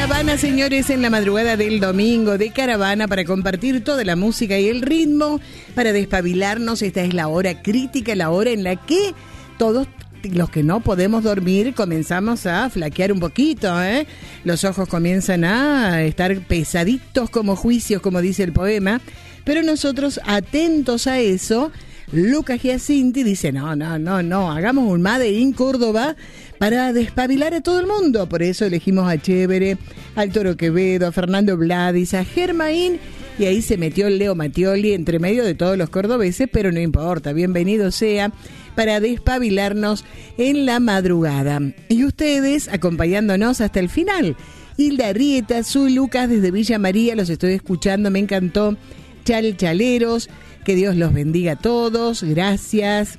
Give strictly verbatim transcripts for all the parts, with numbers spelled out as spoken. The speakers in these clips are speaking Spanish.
Caravana, señores, en la madrugada del domingo de Caravana para compartir toda la música y el ritmo, para despabilarnos. Esta es la hora crítica, la hora en la que todos los que no podemos dormir comenzamos a flaquear un poquito, ¿eh? Los ojos comienzan a estar pesaditos como juicios, como dice el poema, pero nosotros, atentos a eso, Lucas Giacinti dice, no, no, no, no, hagamos un Made in Córdoba para despabilar a todo el mundo. Por eso elegimos a Chévere, al Toro Quevedo, a Fernando Bladis, a Germain, y ahí se metió el Leo Mattioli entre medio de todos los cordobeses, pero no importa, bienvenido sea para despabilarnos en la madrugada. Y ustedes acompañándonos hasta el final. Hilda Arrieta, su Lucas desde Villa María, los estoy escuchando, me encantó. Chal Chaleros, que Dios los bendiga a todos, gracias.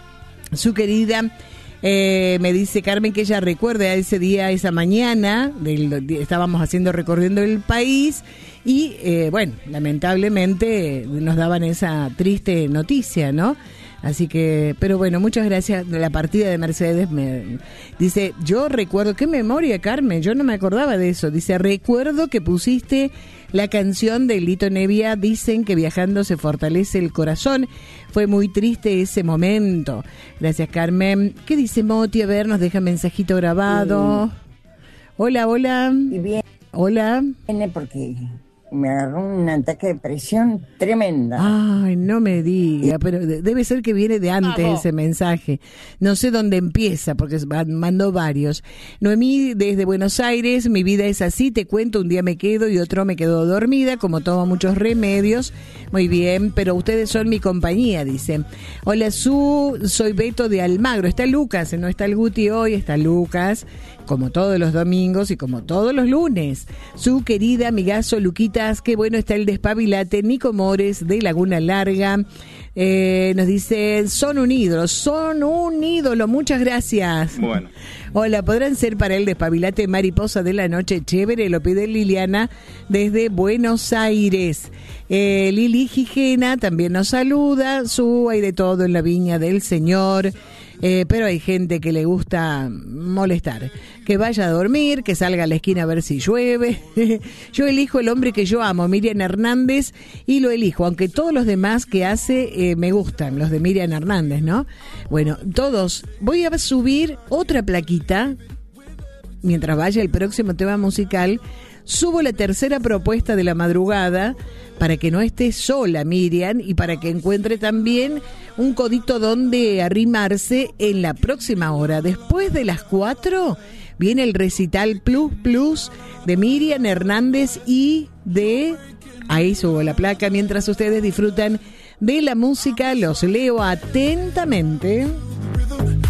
Su querida, eh, me dice Carmen que ella recuerda ese día, esa mañana, del, estábamos haciendo recorriendo el país y, eh, bueno, lamentablemente nos daban esa triste noticia, ¿no? Así que, pero bueno, muchas gracias. La partida de Mercedes me dice, yo recuerdo, qué memoria, Carmen, yo no me acordaba de eso. Dice, recuerdo que pusiste la canción de Lito Nevia, dicen que viajando se fortalece el corazón. Fue muy triste ese momento. Gracias, Carmen. ¿Qué dice Moti? A ver, nos deja mensajito grabado. Sí. Hola, hola. Y bien. Hola. Viene porque me agarró un ataque de presión tremenda. Ay, no me diga, pero debe ser que viene de antes Vamos. Ese mensaje. No sé dónde empieza, porque mandó varios. Noemí, desde Buenos Aires, mi vida es así, te cuento, un día me quedo y otro me quedo dormida, como tomo muchos remedios. Muy bien, pero ustedes son mi compañía, dice. Hola, Su, soy Beto de Almagro. Está Lucas, no está el Guti hoy, está Lucas, como todos los domingos y como todos los lunes. Su querida amigazo Luquita, qué bueno está el despabilate. Nico Mores de Laguna Larga eh, nos dice, son un ídolo, son un ídolo, muchas gracias. Bueno. Hola, ¿podrán ser para el despabilate Mariposa de la Noche? Chévere, lo pide Liliana desde Buenos Aires. Eh, Lili Gijena también nos saluda. Su hay de todo en la viña del Señor. Eh, pero hay gente que le gusta molestar. Que vaya a dormir, que salga a la esquina a ver si llueve. Yo elijo el hombre que yo amo, Miriam Hernández, y lo elijo, aunque todos los demás que hace eh, me gustan, los de Miriam Hernández, ¿no? Bueno, todos. Voy a subir otra plaquita, mientras vaya el próximo tema musical. Subo la tercera propuesta de la madrugada para que no esté sola Miriam y para que encuentre también un codito donde arrimarse en la próxima hora. Después de las cuatro viene el recital Plus Plus de Miriam Hernández y de... Ahí subo la placa mientras ustedes disfrutan de la música. Los leo atentamente.